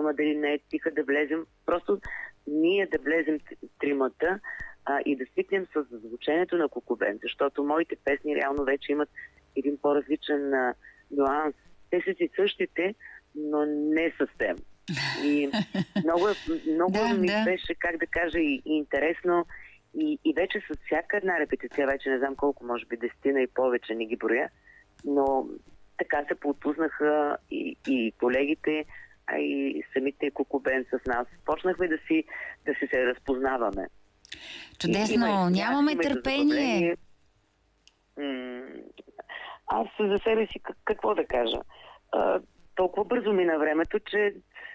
филма, дали не е тиха, да влезем. Просто ние да влезем тримата и да свикнем с звученето на Кукубен, защото моите песни реално вече имат един по-различен нюанс. Те са си същите, но не съвсем. И много ми беше, как да кажа, и интересно. И вече с всяка една репетиция, вече не знам колко, може би 10 и повече, не ги броя, но така се поотпуснаха и колегите, а и самите Кукубен с нас. Почнахме да си се разпознаваме. Чудесно, нямаме търпение. Аз за себе си какво да кажа? Толкова бързо мина времето, че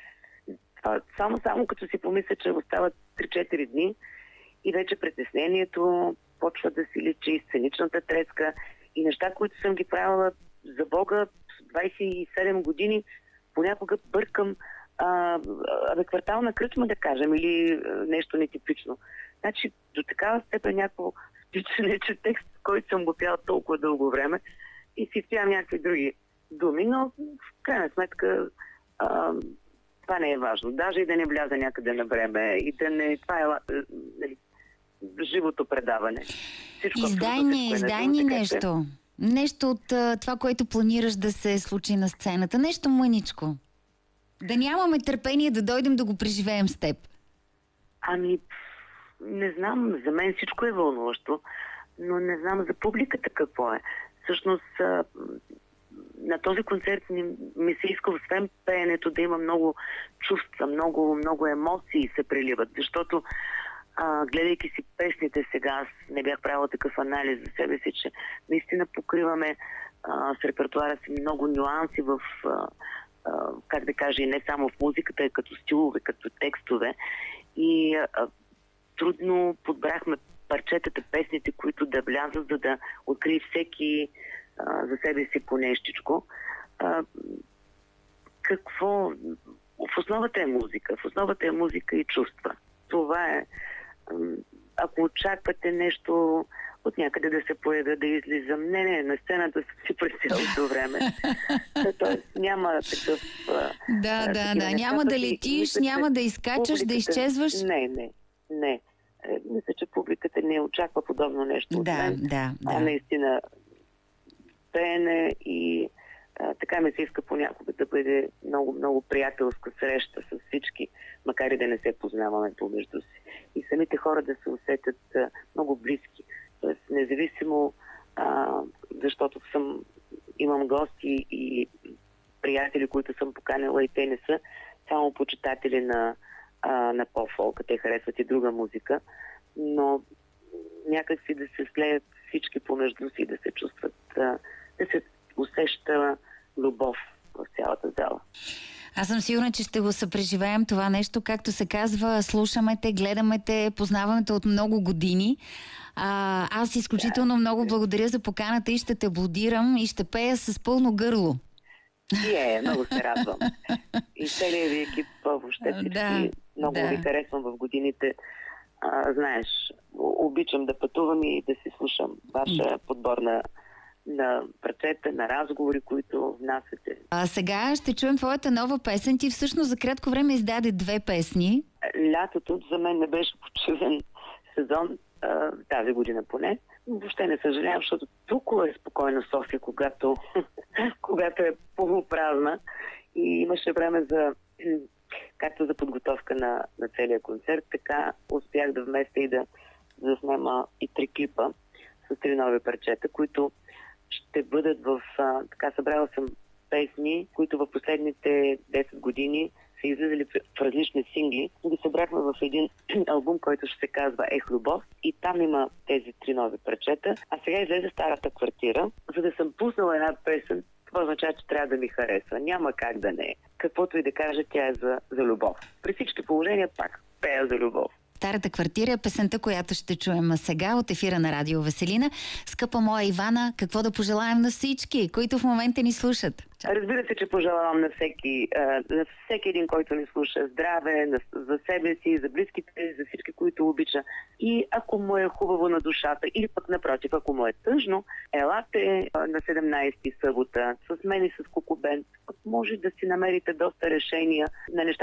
само като си помисля, че остават 3-4 дни и вече притеснението почва да си личи, сценичната треска и неща, които съм ги правила за Бога 27 години, понякога бъркам квартална кръчма, да кажем, или нещо нетипично. Значи до такава степен някакво спичане, че текст, който съм го пяла толкова дълго време и си спявам някакви други думи, но в крайна сметка това не е важно. Даже и да не вляза някъде на време и да не... Това е живото предаване. Издай ни нещо. Нещо от това, което планираш да се случи на сцената. Нещо мъничко. Да нямаме търпение да дойдем да го преживеем с теб. Не знам. За мен всичко е вълнуващо, но не знам за публиката какво е. Всъщност, на този концерт ми се иска, освен пеенето, да има много чувства, много емоции се преливат, защото гледайки си песните сега, аз не бях правила такъв анализ за себе си, че наистина покриваме с репертуара си много нюанси в, как да кажа, и не само в музиката, а като стилове, като текстове. И трудно подбрахме парчетата, песните, които да влязат, за да открие всеки за себе си по нещичко. Какво? В основата е музика. В основата е музика и чувства. Това е. Ако очаквате нещо от някъде да се появя, да излизам, не, на сцената си през цялото време. Тоест няма такъв... Да. Няма да летиш, няма да изкачаш, да изчезваш. Не. Мисля, че публиката не очаква подобно нещо от мен. Да. Наистина пеене и така ми се иска понякога да бъде много приятелска среща с всички, макар и да не се познаваме помежду си. И самите хора да се усетят много близки. Тоест, независимо, защото имам гости и приятели, които съм поканила, и те не са само почитатели на поп-фолка, те харесват и друга музика, но някак си да се слеят всички помежду си, да се чувстват, да се усеща любов в цялата зала. Аз съм сигурна, че ще го съпреживеем това нещо, както се казва, слушаме те, гледаме те, познаваме те от много години. Аз изключително много благодаря за поканата и ще те аплодирам и ще пея с пълно гърло. Много се радвам. И целият ви екип, въобще всички, много ви харесвам в годините. Знаеш, обичам да пътувам и да си слушам ваша подбор на парчета, на разговори, които внасяте. Сега ще чуем твоята нова песен. Ти всъщност за кратко време издаде 2 песни. Лятото за мен не беше почивен сезон, тази година поне. Въобще не съжалявам, защото толкова е спокойна София, когато е полупразна и имаше време както за подготовка на целия концерт, така успях да вместя и да заснема и 3 клипа с 3 нови парчета, които ще бъдат така събрала съм песни, които в последните 10 години са излизали в различни сингли. Ги събрахме в един албум, който ще се казва Ех, любов, и там има тези 3 нови парчета. А сега излезе Старата квартира. За да съм пуснала една песен, това означава, че трябва да ми харесва. Няма как да не е. Каквото и да кажа, тя е за любов. При всички положения пак пея за любов. Старата квартира е песента, която ще чуем сега от ефира на Радио Веселина. Скъпа моя Ивана, какво да пожелаем на всички, които в момента ни слушат? Разбира се, че пожелавам на всеки един, който ни слуша, здраве, за себе си, за близките, за всички, които обича. И ако му е хубаво на душата, или пък напротив, ако му е тъжно, елате на 17-ти събота с мен и с Кукубен. Може да си намерите доста решения на неща,